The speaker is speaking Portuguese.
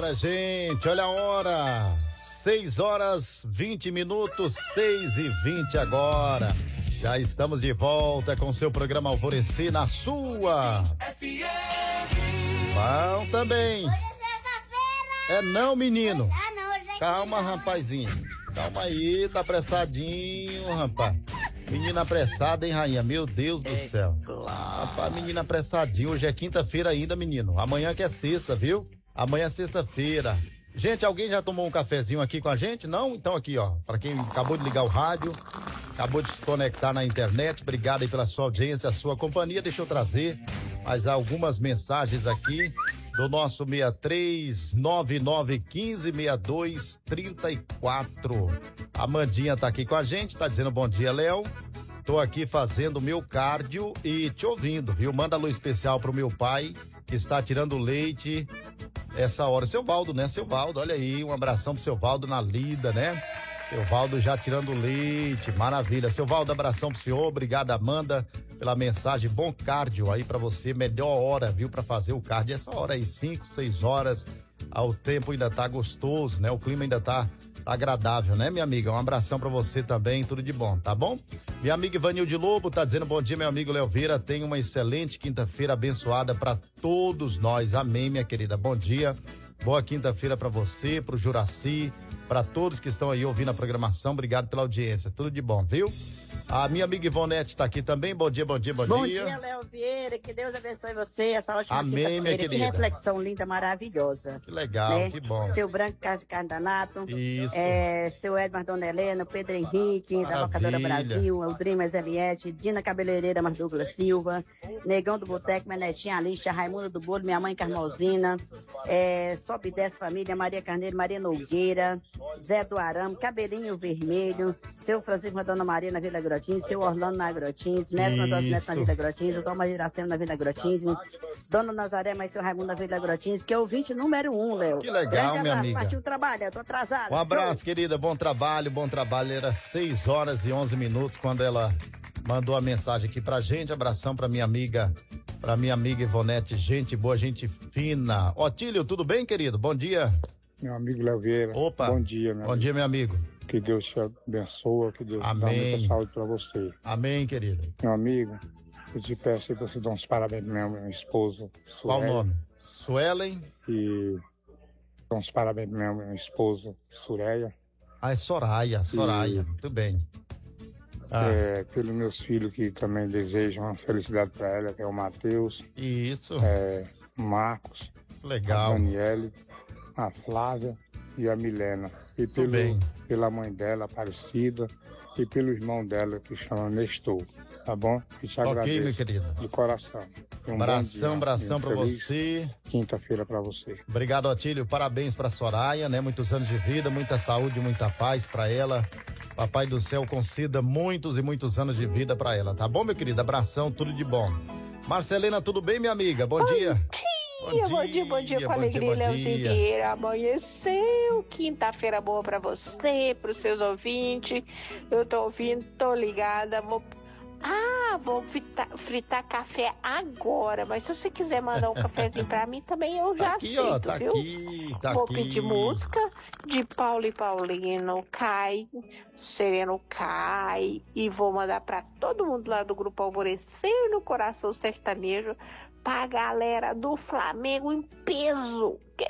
hora, gente, olha a hora. 6h20, 6h20 agora. Já estamos de volta com seu programa Alvorecer na sua. Bom também. Hoje é sexta-feira. É não, menino. Não, hoje é Calma, rapazinho. Calma aí, tá apressadinho, rapaz. Menina apressada, hein, rainha? Meu Deus do céu. Rapaz, menina apressadinho. Hoje é quinta-feira ainda, menino. Amanhã que é sexta, viu? Amanhã é sexta-feira. Gente, alguém já tomou um cafezinho aqui com a gente? Não? Então aqui, ó, pra quem acabou de ligar o rádio, acabou de se conectar na internet, obrigado aí pela sua audiência, a sua companhia. Deixa eu trazer mais algumas mensagens aqui do nosso 6399156234. A Mandinha tá aqui com a gente, tá dizendo bom dia, Léo. Tô aqui fazendo o meu cardio e te ouvindo, viu? Manda alô especial pro meu pai, que está tirando leite essa hora. Seu Valdo, né? Seu Valdo, olha aí, um abração pro seu Valdo na lida, né? Seu Valdo já tirando leite, maravilha. Seu Valdo, abração pro senhor, obrigado, Amanda, pela mensagem. Bom cardio aí pra você, melhor hora, viu, pra fazer o cardio. Essa hora aí, 5, 6 horas, o tempo ainda tá gostoso, né? O clima ainda tá agradável, né, minha amiga? Um abração pra você também, tudo de bom, tá bom? Minha amiga Ivanilde Lobo tá dizendo bom dia, meu amigo Léo Vieira. Tenha uma excelente quinta-feira abençoada pra todos nós. Amém, minha querida. Bom dia. Boa quinta-feira pra você, pro Juraci, pra todos que estão aí ouvindo a programação. Obrigado pela audiência. Tudo de bom, viu? A minha amiga Ivonete tá aqui também. Bom dia, bom dia, bom dia. Bom dia, Léo Vieira. Que Deus abençoe você. Essa ótima Amém, minha quinta-feira. Que querida. reflexão linda, maravilhosa. Que legal, né? que bom. Seu Branco Carlos Cardanato. Isso. Seu Edmar Dona Helena, Pedro Henrique, Maravilha. da Locadora Brasil, Eldrimas Eliette, Dina Cabeleireira, Mar Douglas Silva, Negão do Boteco, minha netinha Alicia, Raimundo do Bolo, minha mãe Carmosina, Sobe e Desce Família, Maria Carneiro, Maria Nogueira, Zé do Arame, Cabelinho Vermelho, seu Francisco e Dona Maria na Vila Grotins, seu Orlando na Grotins, Neto Neto na Vila Grotins, o Thomas Iracema na Vila Grotins, Dona Nazaré, mas seu Raimundo na Vila Grotins, que é ouvinte número 1, Léo. Que legal, Grande minha abraço, amiga. partiu o trabalho, eu tô atrasada. Um abraço, querida, bom trabalho, bom trabalho. Era 6h11 quando ela mandou a mensagem aqui pra gente. Abração pra minha amiga Ivonete, gente boa, gente fina. Otílio, tudo bem, querido? Bom dia. Meu amigo Léo Vieira. Opa. Bom dia, meu Bom dia, meu amigo. Que Deus te abençoe, que Deus dê Amém. muita saúde pra você. Amém, querido. Meu amigo, eu te peço aí pra você dar uns parabéns pro meu esposo. Qual o Suelen, nome? Suelen? E dar uns parabéns pro meu esposo, Sureia. Ah, é Soraya. Muito bem. Pelos meus filhos que também desejam uma felicidade pra ela, que é o Matheus. Isso. Marcos. Legal. A Daniele, a Flávia e a Milena. E pela mãe dela, Aparecida, e pelo irmão dela, que chama Nestor. Tá bom? E te agradeço meu querido. de coração. Abração pra você. Quinta-feira pra você. Obrigado, Otílio. Parabéns pra Soraya, né? Muitos anos de vida, muita saúde, muita paz pra ela. Papai do céu conceda muitos e muitos anos de vida pra ela, tá bom, meu querido? Abração, tudo de bom. Marcelena, tudo bem, minha amiga? Bom dia. Bom dia, com alegria, Léozinho Vieira. Amanheceu, quinta-feira boa pra você, pros seus ouvintes. Eu tô ouvindo, tô ligada, vou fritar café agora, mas se você quiser mandar um cafezinho pra mim também, eu já aqui, aceito, ó, tá viu? Vou pedir música de Paulo e Paulino, Sereno Cai, e vou mandar pra todo mundo lá do Grupo Alvorecer no Coração Sertanejo, pra galera do Flamengo em peso.